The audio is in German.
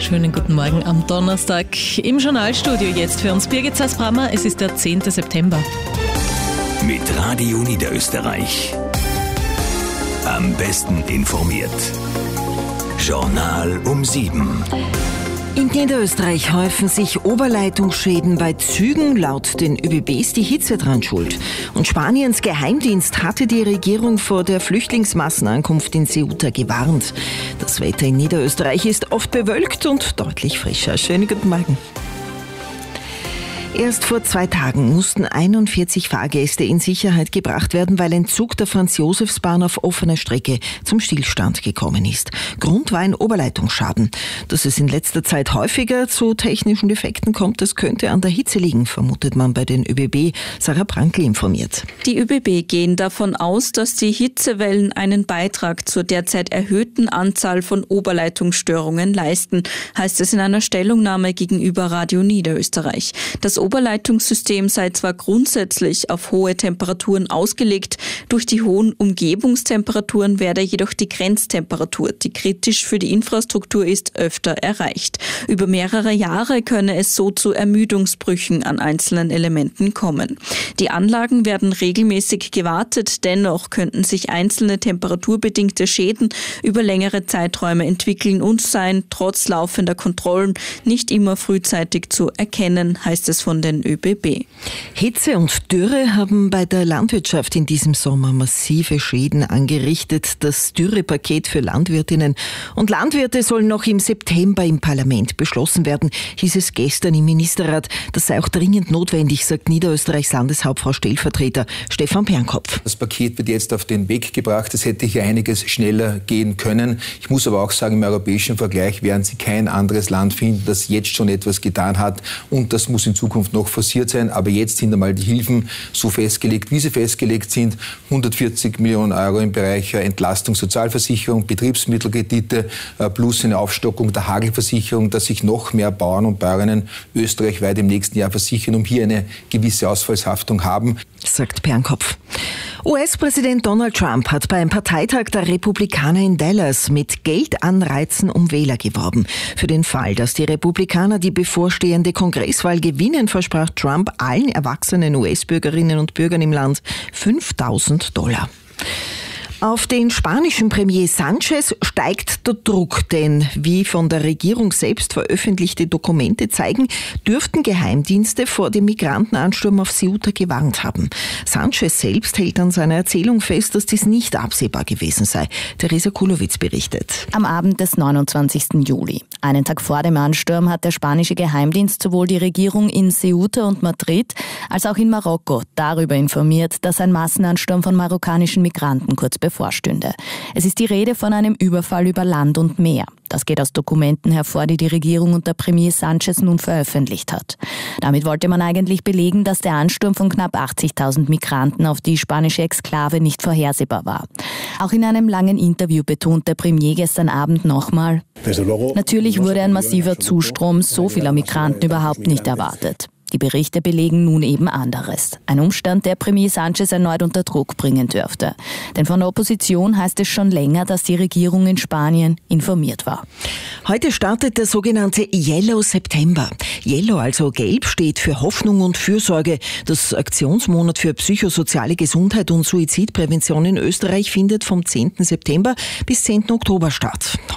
Schönen guten Morgen am Donnerstag. Im Journalstudio jetzt für uns Birgit Sass-Brammer. Es ist der 10. September. Mit Radio Niederösterreich. Am besten informiert. Journal um 7. In Niederösterreich häufen sich Oberleitungsschäden bei Zügen. Laut den ÖBBs die Hitze dran schuld. Und Spaniens Geheimdienst hatte die Regierung vor der Flüchtlingsmassenankunft in Ceuta gewarnt. Das Wetter in Niederösterreich ist oft bewölkt und deutlich frischer. Schönen guten Morgen. Erst vor 2 Tagen mussten 41 Fahrgäste in Sicherheit gebracht werden, weil ein Zug der Franz-Josefs-Bahn auf offener Strecke zum Stillstand gekommen ist. Grund war ein Oberleitungsschaden. Dass es in letzter Zeit häufiger zu technischen Defekten kommt, das könnte an der Hitze liegen, vermutet man bei den ÖBB. Sarah Brankl informiert. Die ÖBB gehen davon aus, dass die Hitzewellen einen Beitrag zur derzeit erhöhten Anzahl von Oberleitungsstörungen leisten, heißt es in einer Stellungnahme gegenüber Radio Niederösterreich. Das Oberleitungssystem sei zwar grundsätzlich auf hohe Temperaturen ausgelegt, durch die hohen Umgebungstemperaturen werde jedoch die Grenztemperatur, die kritisch für die Infrastruktur ist, öfter erreicht. Über mehrere Jahre könne es so zu Ermüdungsbrüchen an einzelnen Elementen kommen. Die Anlagen werden regelmäßig gewartet, dennoch könnten sich einzelne temperaturbedingte Schäden über längere Zeiträume entwickeln und seien trotz laufender Kontrollen nicht immer frühzeitig zu erkennen, heißt es von den ÖBB. Hitze und Dürre haben bei der Landwirtschaft in diesem Sommer massive Schäden angerichtet. Das Dürrepaket für Landwirtinnen und Landwirte soll noch im September im Parlament beschlossen werden, hieß es gestern im Ministerrat. Das sei auch dringend notwendig, sagt Niederösterreichs Landeshauptfrau Stellvertreter Stefan Pernkopf. Das Paket wird jetzt auf den Weg gebracht. Es hätte hier einiges schneller gehen können. Ich muss aber auch sagen, im europäischen Vergleich werden Sie kein anderes Land finden, das jetzt schon etwas getan hat. Und das muss in Zukunft noch forciert sein. Aber jetzt sind einmal die Hilfen so festgelegt, wie sie festgelegt sind. 140 Millionen Euro im Bereich Entlastung, Sozialversicherung, Betriebsmittelkredite plus eine Aufstockung der Hagelversicherung, dass sich noch mehr Bauern und Bäuerinnen österreichweit im nächsten Jahr versichern, um hier eine gewisse Ausfallshaftung haben. Sagt Pernkopf. US-Präsident Donald Trump hat beim Parteitag der Republikaner in Dallas mit Geldanreizen um Wähler geworben. Für den Fall, dass die Republikaner die bevorstehende Kongresswahl gewinnen, versprach Trump allen erwachsenen US-Bürgerinnen und Bürgern im Land $5.000. Auf den spanischen Premier Sánchez steigt der Druck, denn wie von der Regierung selbst veröffentlichte Dokumente zeigen, dürften Geheimdienste vor dem Migrantenansturm auf Ceuta gewarnt haben. Sánchez selbst hält an seiner Erzählung fest, dass dies nicht absehbar gewesen sei. Theresa Kulowitz berichtet. Am Abend des 29. Juli, einen Tag vor dem Ansturm, hat der spanische Geheimdienst sowohl die Regierung in Ceuta und Madrid als auch in Marokko darüber informiert, dass ein Massenansturm von marokkanischen Migranten kurz bevorstünde. Es ist die Rede von einem Überfall über Land und Meer. Das geht aus Dokumenten hervor, die die Regierung unter Premier Sánchez nun veröffentlicht hat. Damit wollte man eigentlich belegen, dass der Ansturm von knapp 80.000 Migranten auf die spanische Exklave nicht vorhersehbar war. Auch in einem langen Interview betont der Premier gestern Abend nochmal: Natürlich wurde ein massiver Zustrom so vieler Migranten überhaupt nicht erwartet. Die Berichte belegen nun eben anderes. Ein Umstand, der Premier Sánchez erneut unter Druck bringen dürfte. Denn von der Opposition heißt es schon länger, dass die Regierung in Spanien informiert war. Heute startet der sogenannte Yellow September. Yellow, also gelb, steht für Hoffnung und Fürsorge. Das Aktionsmonat für psychosoziale Gesundheit und Suizidprävention in Österreich findet vom 10. September bis 10. Oktober statt.